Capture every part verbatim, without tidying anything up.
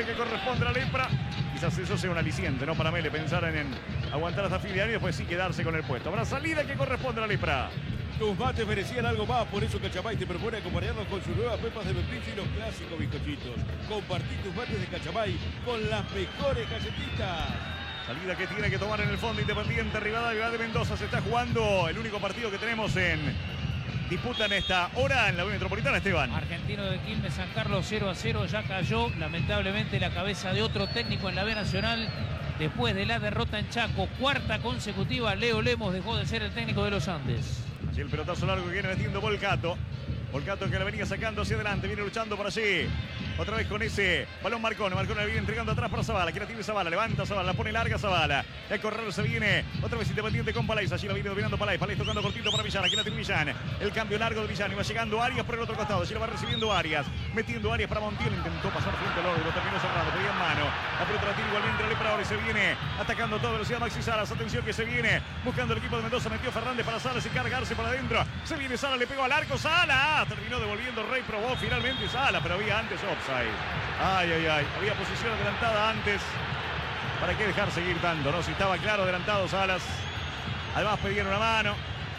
que corresponde a la Lepra. Quizás eso sea un aliciente, ¿no? Para Mele pensar en, en aguantar hasta fin de año y después sí quedarse con el puesto. Habrá salida que corresponde a la Lepra. Tus mates merecían algo más, por eso Cachamay te propone acompañarnos con sus nuevas pepas de membrillo y los clásicos bizcochitos. Compartí tus mates de Cachamay con las mejores galletitas. Salida que tiene que tomar en el fondo Independiente Rivadavia de Mendoza. Se está jugando el único partido que tenemos en disputa en esta hora en la Unión Metropolitana, Esteban. Argentino de Quilmes, San Carlos cero a cero. Ya cayó lamentablemente la cabeza de otro técnico en la B Nacional. Después de la derrota en Chaco, cuarta consecutiva, Leo Lemos dejó de ser el técnico de los Andes. Así el pelotazo largo que viene metiendo Volcato. Volcato que la venía sacando hacia adelante, viene luchando por allí. Otra vez con ese balón Marcone. Marcone viene entregando atrás para Zavala. Que la tiene Zavala, levanta Zavala, la pone larga Zavala. El corredor se viene. Otra vez Independiente con Palais. Allí la viene dominando Palais. Palais tocando cortito para Villán. Aquí la tiene Villán. El cambio largo de Villán. Y va llegando Arias por el otro costado. Allí la va recibiendo Arias. Metiendo Arias para Montiel. Intentó pasar frente al oro. Lo terminó cerrado. Pedía en mano. La pelota la tiene igualmente la Lepra ahora y se viene atacando a toda velocidad Maxi Salas. Atención que se viene buscando el equipo de Mendoza. Metió Fernández para Salas y cargarse para adentro. Se viene Salas, le pegó al arco. Salas terminó devolviendo Rey. Probó finalmente Salas, pero había antes offside. Ay, ay, ay. Había posición adelantada antes. ¿Para qué dejar seguir tanto, no? Si estaba claro adelantado Salas. Además pedían una mano.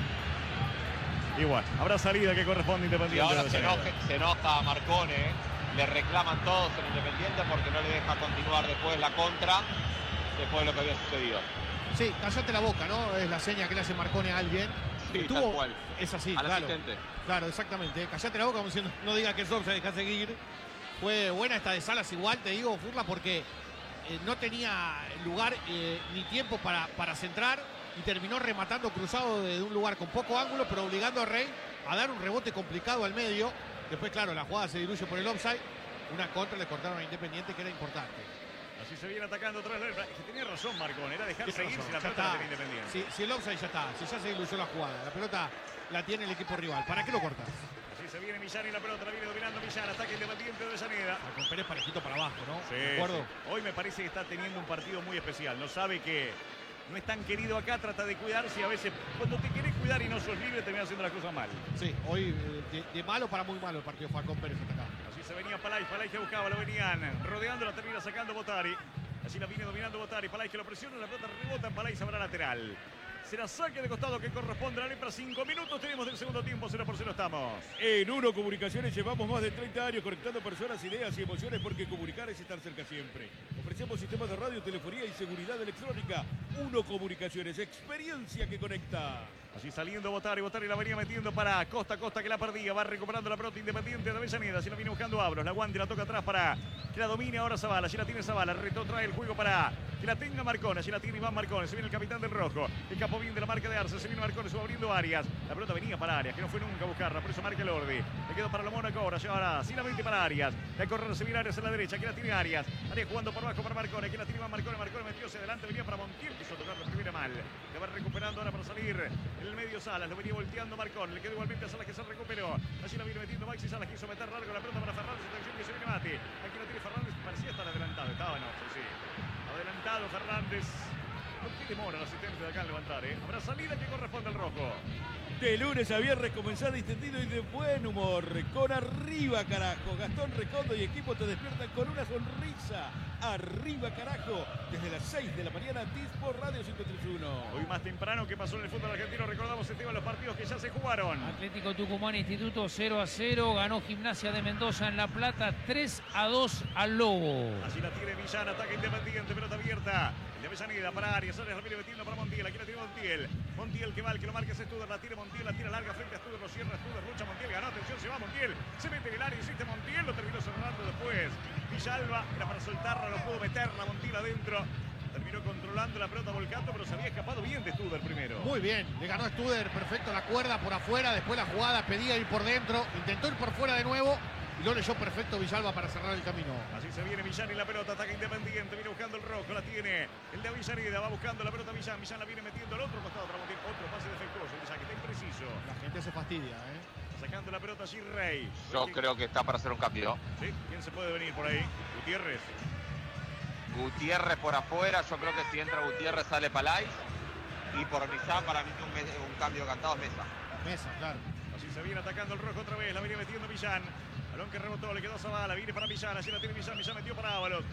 Igual, habrá salida que corresponde a Independiente. Y ahora se enoja, se enoja a Marcone. ¿eh? Le reclaman todos en Independiente porque no le deja continuar después la contra. Después de lo que había sucedido. Sí, cállate la boca, ¿no? Es la seña que le hace Marcone a alguien. Sí, Tuvo, tal cual. Es así, Al claro. asistente. Claro, exactamente. Cállate la boca como diciendo, no diga que es offside, deja seguir. Fue buena esta de Salas igual, te digo, Furla, porque eh, no tenía lugar eh, ni tiempo para, para centrar y terminó rematando cruzado de, de un lugar con poco ángulo, pero obligando a Rey a dar un rebote complicado al medio. Después, claro, la jugada se diluye por el offside. Una contra le cortaron a Independiente que era importante. Así se viene atacando otra vez. Que tenía razón Marcone, era dejar Tiene seguir razón, si la ya pelota la está. tenía Independiente. Si, si el offside ya está, si ya se diluyó la jugada, la pelota la tiene el equipo rival. ¿Para qué lo cortas? Así se viene Millán y la pelota la viene dominando Millán. Ataque Independiente de Avellaneda. Ah, con Pérez parejito para abajo, ¿no? Sí, ¿De acuerdo? sí. Hoy me parece que está teniendo un partido muy especial. No sabe que no es tan querido acá, trata de cuidarse y a veces cuando te querés cuidar y no sos libre terminas haciendo las cosas mal. Sí, hoy eh, de, de malo para muy malo el partido fue con Pérez hasta acá. Así se venía Palais, Palais que buscaba, lo venían rodeando, la termina sacando Botari. Así la viene dominando Botari, Palais que lo presiona, la pelota rebota en Palais, habrá lateral. Será saque de costado que corresponde a la Lepra. Cinco minutos tenemos del segundo tiempo, cero por cero estamos. En Uno Comunicaciones llevamos más de treinta años conectando personas, ideas y emociones porque comunicar es estar cerca siempre. Ofrecemos sistemas de radio, telefonía y seguridad electrónica. Uno Comunicaciones, experiencia que conecta. Así saliendo Botari, Botari la venía metiendo para Costa, Costa que la perdía, va recuperando la pelota Independiente de Avellaneda, así la viene buscando Abros, la aguante, la toca atrás para que la domine ahora Zavala, allí la tiene Zavala, retrotrae el juego para que la tenga Marcone, allí la tiene Iván Marcone, se viene el capitán del rojo, escapó bien de la marca de Arce, se viene Marcone, se va abriendo Arias, la pelota venía para Arias, que no fue nunca a buscarla, por eso marca el Ordi, le quedó para la Mónaco ahora, llevará sinamente para Arias, la correr se viene Arias en la derecha, aquí la tiene Arias, Arias jugando por abajo para Marcone, aquí la tiene Iván Marcone, Marcone metió hacia adelante, venía para Montiel, quiso tocar la primera mal, la va recuperando ahora para salir en el medio Salas, lo venía volteando Marcón, le quedó igualmente a Salas que se recuperó. Allí la viene metiendo Maxi Salas, quiso meter largo la pelota para Fernández, atención que se viene Mate. Aquí la tiene Fernández, parecía estar adelantado, estaba en offside, sí. Adelantado Fernández. ¿Por qué demora el asistente de acá en levantar, eh? Habrá salida que corresponde al rojo. De lunes a viernes comenzá distendido y de buen humor. Con arriba, carajo. Gastón Recondo y equipo te despiertan con una sonrisa. Arriba, carajo. Desde las seis de la mañana, Dispor Radio cinco tres uno. Hoy más temprano que pasó en el fútbol argentino, recordamos el tema de los partidos que ya se jugaron. Atlético Tucumán Instituto cero a cero. Ganó Gimnasia de Mendoza en La Plata tres a dos al Lobo. Así la tiene Millán, ataque Independiente, pelota abierta. De Avellaneda para Arias, Arias la viene metiendo para Montiel. Aquí la tiene Montiel. Montiel que va, el que lo marca es Studer, la tiene Montiel, la tira larga frente a Studer, lo cierra Studer, lucha Montiel, ganó, atención, se va Montiel. Se mete en el área, insiste Montiel, lo terminó cerrando después. Villalba era para soltarla, lo pudo meterla Montiel adentro. Terminó controlando la pelota Volcato, pero se había escapado bien de Studer primero. Muy bien, le ganó Studer, perfecto la cuerda por afuera, después la jugada pedía ir por dentro, intentó ir por fuera de nuevo y lo leyó perfecto Villalba para cerrar el camino. Así se viene Millán y la pelota, ataca Independiente, viene buscando el rojo, la tiene el de Avellaneda, va buscando la pelota Millán, Millán la viene metiendo al otro costado para Montiel, otro pase defectuoso, Millán que está impreciso. La gente se fastidia, ¿eh? Sacando la pelota allí Rey. Yo creo que está para hacer un cambio. ¿Sí? ¿Quién se puede venir por ahí? Gutiérrez. Gutiérrez por afuera, yo creo que si entra Gutiérrez sale Palais. Y por Nizam para mí un, mes, un cambio cantado Mesa. Mesa, claro. Así se viene atacando el rojo otra vez, la viene metiendo Millán. Balón que rebotó, le quedó a Zavala, viene para Millán, allí la tiene Millán, Millán metió para Ábalos.